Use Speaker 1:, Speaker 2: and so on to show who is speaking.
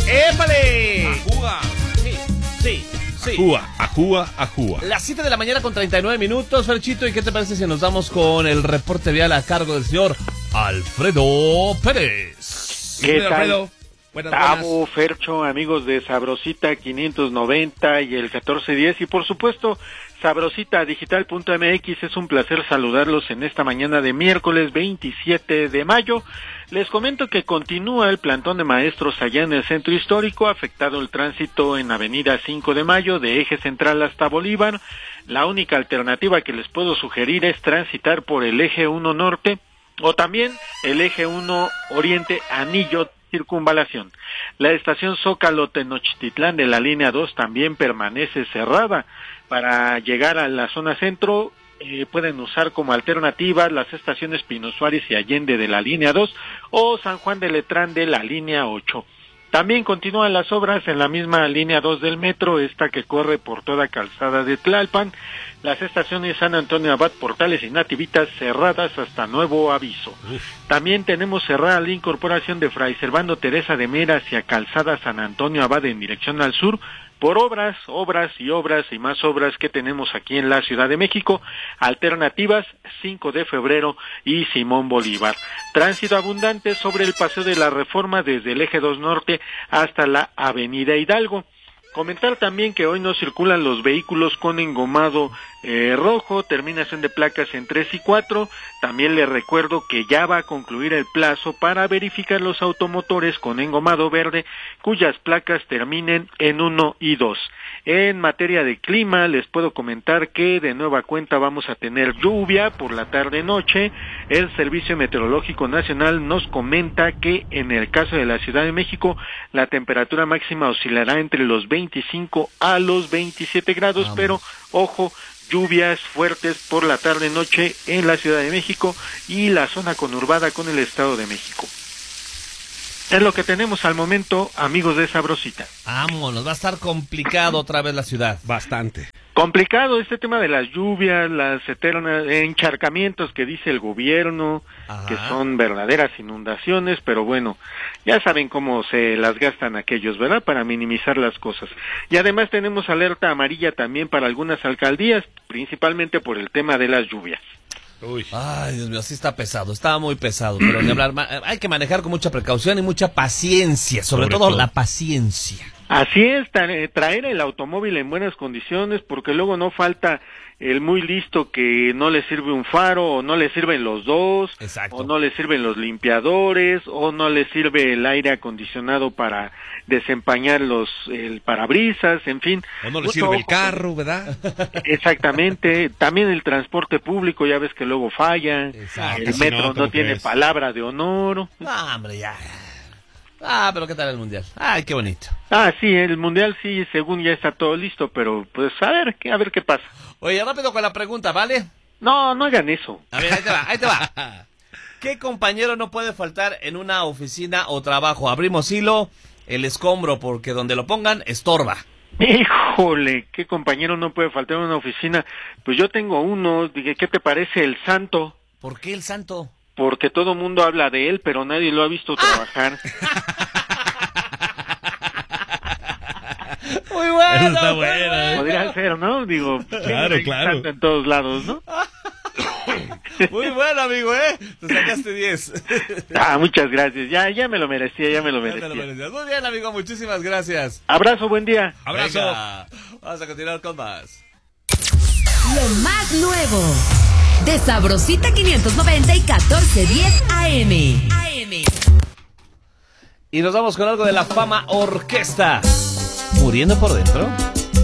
Speaker 1: ¡Épale!
Speaker 2: ¡Ajúa!
Speaker 1: Sí.
Speaker 2: Ajúa.
Speaker 1: Las 7 de la mañana con 39 minutos, Ferchito. ¿Y qué te parece si nos vamos con el reporte vial a cargo del señor Alfredo Pérez?
Speaker 3: ¿Qué tal?
Speaker 2: Alfredo. Buenas.
Speaker 3: Tavo, Fercho, amigos de Sabrosita 590 y el 1410 y por supuesto sabrositadigital.mx. Es un placer saludarlos en esta mañana de miércoles 27 de mayo. Les comento que continúa el plantón de maestros allá en el centro histórico, afectado el tránsito en avenida 5 de mayo de eje central hasta Bolívar. La única alternativa que les puedo sugerir es transitar por el eje 1 norte o también el eje 1 oriente anillo circunvalación. La estación Zócalo Tenochtitlán de la línea 2 también permanece cerrada. Para llegar a la zona centro pueden usar como alternativa las estaciones Pino Suárez y Allende de la línea 2 o San Juan de Letrán de la línea 8. También continúan las obras en la misma línea 2 del metro, esta que corre por toda calzada de Tlalpan. Las estaciones San Antonio Abad, Portales y Nativitas cerradas hasta nuevo aviso. También tenemos cerrada la incorporación de Fray Servando Teresa de Mera hacia calzada San Antonio Abad en dirección al sur, por obras y más obras que tenemos aquí en la Ciudad de México. Alternativas 5 de febrero y Simón Bolívar. Tránsito abundante sobre el Paseo de la Reforma desde el eje 2 norte hasta la avenida Hidalgo. Comentar también que hoy no circulan los vehículos con engomado rojo, terminación de placas en 3 y 4. También les recuerdo que ya va a concluir el plazo para verificar los automotores con engomado verde cuyas placas terminen en 1 y 2. En materia de clima les puedo comentar que de nueva cuenta vamos a tener lluvia por la tarde-noche. El Servicio Meteorológico Nacional nos comenta que en el caso de la Ciudad de México la temperatura máxima oscilará entre los 25 a los 27 grados, pero ojo, lluvias fuertes por la tarde-noche en la Ciudad de México y la zona conurbada con el Estado de México. Es lo que tenemos al momento, amigos de Sabrosita.
Speaker 1: Vámonos, va a estar complicado otra vez la ciudad.
Speaker 2: Bastante.
Speaker 3: Complicado este tema de las lluvias, las eternas encharcamientos que dice el gobierno, que son verdaderas inundaciones, pero bueno, ya saben cómo se las gastan aquellos, ¿verdad? Para minimizar las cosas. Y además tenemos alerta amarilla también para algunas alcaldías, principalmente por el tema de las lluvias.
Speaker 2: Uy.
Speaker 1: Ay, Dios mío, sí está pesado, está muy pesado, pero ni hablar, hay que manejar con mucha precaución y mucha paciencia, sobre todo la paciencia.
Speaker 3: Así es, traer el automóvil en buenas condiciones, porque luego no falta el muy listo que no le sirve un faro, o no le sirven los dos,
Speaker 1: exacto,
Speaker 3: o no le sirven los limpiadores, o no le sirve el aire acondicionado para desempañar el parabrisas, en fin.
Speaker 2: O no le sirve el carro, ¿verdad?
Speaker 3: Exactamente, también el transporte público, ya ves que luego falla,
Speaker 1: exacto.
Speaker 3: El metro no tiene palabra de honor.
Speaker 1: No, hombre, ya. Pero ¿qué tal el Mundial? Ay, qué bonito.
Speaker 3: Sí, el Mundial sí, según ya está todo listo, pero pues a ver qué pasa.
Speaker 1: Oye, rápido con la pregunta, ¿vale?
Speaker 3: No hagan eso.
Speaker 1: A ver, ahí te va. ¿Qué compañero no puede faltar en una oficina o trabajo? Abrimos hilo, el escombro, porque donde lo pongan, estorba.
Speaker 3: Híjole, ¿qué compañero no puede faltar en una oficina? Pues yo tengo uno, dije, ¿qué te parece el Santo?
Speaker 1: ¿Por qué el Santo?
Speaker 3: Porque todo mundo habla de él, pero nadie lo ha visto trabajar.
Speaker 1: Muy bueno.
Speaker 2: Eso está bueno.
Speaker 3: Podría ser, ¿no? Digo,
Speaker 2: claro.
Speaker 3: Santo en todos lados, ¿no?
Speaker 1: Muy bueno, amigo, te sacaste 10.
Speaker 3: Muchas gracias, ya me lo merecía,
Speaker 1: Muy bien, amigo, muchísimas gracias.
Speaker 3: Abrazo, buen día.
Speaker 2: Abrazo.
Speaker 1: Venga, vamos a continuar con más.
Speaker 4: Lo más nuevo de Sabrosita 590 y 1410 AM.
Speaker 1: Y nos vamos con algo de la Fama Orquesta. Muriendo por dentro.